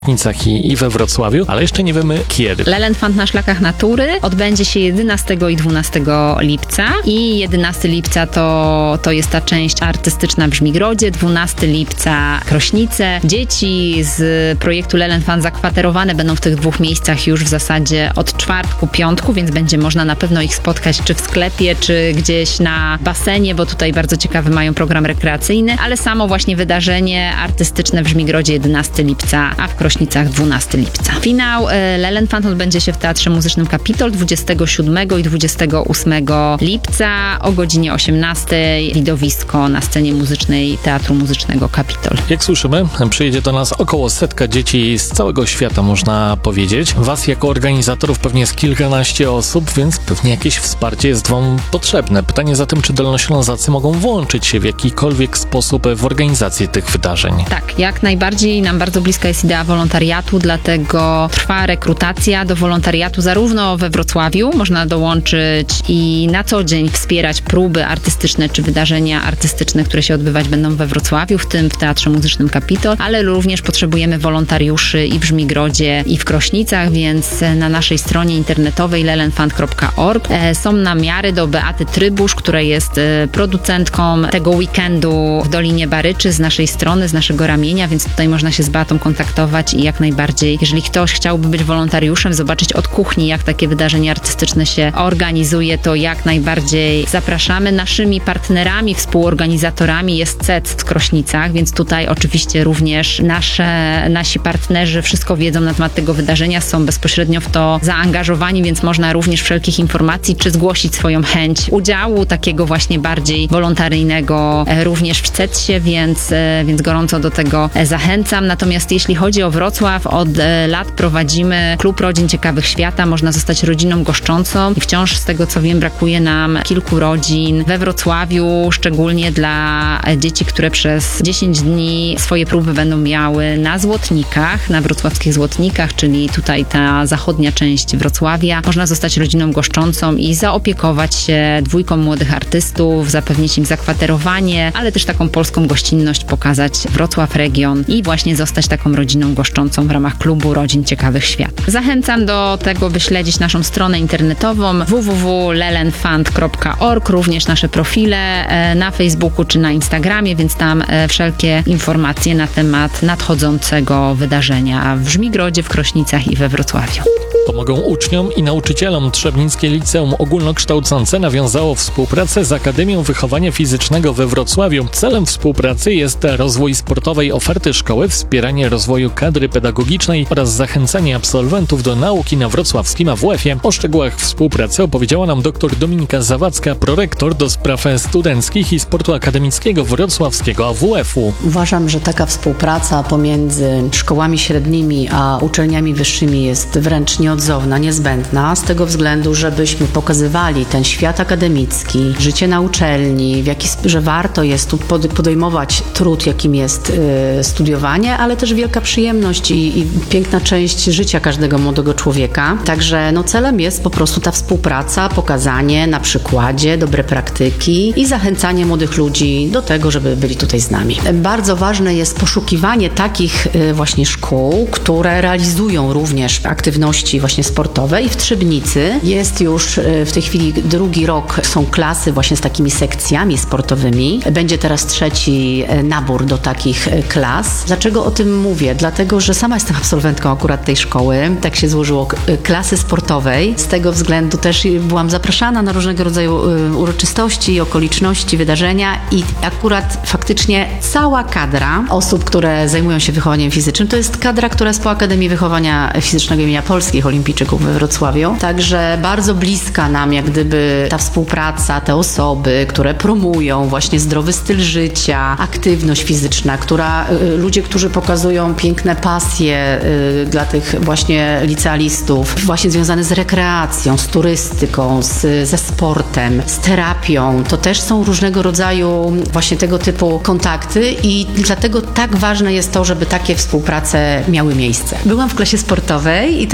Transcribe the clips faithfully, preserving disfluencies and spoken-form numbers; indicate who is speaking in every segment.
Speaker 1: Krośnicach i, i we Wrocławiu, ale jeszcze nie wiemy kiedy.
Speaker 2: Leland Fund na szlakach natury odbędzie się jedenastego i dwunastego lipca i jedenastego lipca to, to jest ta część artystyczna w Żmigrodzie, dwunastego lipca Krośnice. Dzieci z projektu Leland Fund zakwaterowane będą w tych dwóch miejscach już w zasadzie od czwartku, piątku, więc będzie można na pewno ich spotkać czy w sklepie, czy gdzieś na basenie, bo tutaj bardzo ciekawy mają program rekreacyjny, ale samo właśnie wydarzenie artystyczne w Żmigrodzie jedenastego lipca, a w Krośnicach dwunastego lipca. Finał Leland Fund odbędzie się w Teatrze Muzycznym Kapitol dwudziestego siódmego i dwudziestego ósmego lipca o godzinie osiemnastej. Widowisko na scenie muzycznej Teatru Muzycznego Kapitol.
Speaker 1: Jak słyszymy, przyjedzie do nas około setka dzieci z całego świata, można powiedzieć. Was jako organizatorów pewnie jest kilkanaście osób, więc pewnie jakieś wsparcie jest wam potrzebne. Pytanie zatem, czy dolnoślązacy mogą włączyć się w jakikolwiek sposób w organizację tych wydarzeń?
Speaker 2: Tak, jak najbardziej. Nam bardzo bliska jest idea wolontariatu, dlatego trwa rekrutacja do wolontariatu zarówno we Wrocławiu, można dołączyć i na co dzień wspierać próby artystyczne czy wydarzenia artystyczne, które się odbywać będą we Wrocławiu, w tym w Teatrze Muzycznym Kapitol, ale również potrzebujemy wolontariuszy i w Żmigrodzie, i w Krośnicach, więc na naszej stronie internetowej leland fund kropka org są namiary do Beaty Trybusz, która jest producentką tego weekendu w Dolinie Baryczy z naszej strony, z naszego ramienia, więc tutaj można się z Beatą kontaktować i jak najbardziej, jeżeli ktoś chciałby być wolontariuszem, zobaczyć od kuchni, jak takie wydarzenie artystyczne się organizuje, to jak najbardziej zapraszamy. Naszymi partnerami, współorganizatorami jest C E C w Krośnicach, więc tutaj oczywiście również nasze, nasi partnerzy wszystko wiedzą na temat tego wydarzenia, są bezpośrednio w to zaangażowani, więc można również wszelkich informacji, czy zgłosić swoją chęć udziału, takiego właśnie bardziej wolontaryjnego również w C E C ie, więc, więc gorąco do tego zachęcam. Natomiast jeśli chodzi o Wrocław, od lat prowadzimy Klub Rodzin Ciekawych Świata. Można zostać rodziną goszczącą i wciąż z tego co wiem brakuje nam kilku rodzin we Wrocławiu, szczególnie dla dzieci, które przez dziesięć dni swoje próby będą miały na Złotnikach, na wrocławskich Złotnikach, czyli tutaj ta zachodnia część Wrocławia. Można zostać rodziną goszczącą i zaopiekować się dwójką młodych artystów, zapewnić im zakwaterowanie, ale też taką polską gościnność pokazać Wrocław region i właśnie zostać taką rodziną goszczącą w ramach Klubu Rodzin Ciekawych Świata. Zachęcam do tego, by śledzić naszą stronę internetową w w w kropka leland fund kropka org, również nasze profile na Facebooku czy na Instagramie, więc tam wszelkie informacje na temat nadchodzącego wydarzenia w Żmigrodzie, w Krośnicach i we Wrocławiu.
Speaker 1: Pomogą uczniom i nauczycielom. Trzebnickie Liceum Ogólnokształcące nawiązało współpracę z Akademią Wychowania Fizycznego we Wrocławiu. Celem współpracy jest rozwój sportowej oferty szkoły, wspieranie rozwoju kadry pedagogicznej oraz zachęcanie absolwentów do nauki na wrocławskim A W F-ie. O szczegółach współpracy opowiedziała nam dr Dominika Zawadzka, prorektor do spraw studenckich i sportu akademickiego wrocławskiego A W F-u.
Speaker 3: Uważam, że taka współpraca pomiędzy szkołami średnimi a uczelniami wyższymi jest wręcz nieodzowna, niezbędna, z tego względu, żebyśmy pokazywali ten świat akademicki, życie na uczelni, w jaki, że warto jest tu podejmować trud, jakim jest y, studiowanie, ale też wielka przyjemność i, i piękna część życia każdego młodego człowieka. Także no, celem jest po prostu ta współpraca, pokazanie na przykładzie dobre praktyki i zachęcanie młodych ludzi do tego, żeby byli tutaj z nami. Bardzo ważne jest poszukiwanie takich y, właśnie szkół, które realizują również aktywności właśnie sportowe i w Trzebnicy jest już w tej chwili drugi rok, są klasy właśnie z takimi sekcjami sportowymi. Będzie teraz trzeci nabór do takich klas. Dlaczego o tym mówię? Dlatego, że sama jestem absolwentką akurat tej szkoły. Tak się złożyło, klasy sportowej. Z tego względu też byłam zapraszana na różnego rodzaju uroczystości, okoliczności, wydarzenia i akurat faktycznie cała kadra osób, które zajmują się wychowaniem fizycznym, to jest kadra, która jest po Akademii Wychowania Fizycznego imienia Polskich Olimpijczyków we Wrocławiu. Także bardzo bliska nam jak gdyby ta współpraca, te osoby, które promują właśnie zdrowy styl życia, aktywność fizyczna, która ludzie, którzy pokazują piękne pasje y, dla tych właśnie licealistów, właśnie związane z rekreacją, z turystyką, z, ze sportem, z terapią. To też są różnego rodzaju właśnie tego typu kontakty i dlatego tak ważne jest to, żeby takie współprace miały miejsce. Byłam w klasie sportowej i trenowałam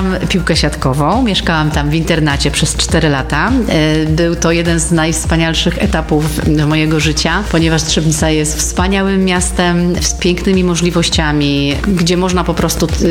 Speaker 3: piłkę siatkową, mieszkałam tam w internacie przez cztery lata. Był to jeden z najwspanialszych etapów mojego życia, ponieważ Trzebnica jest wspaniałym miastem z pięknymi możliwościami, gdzie można po prostu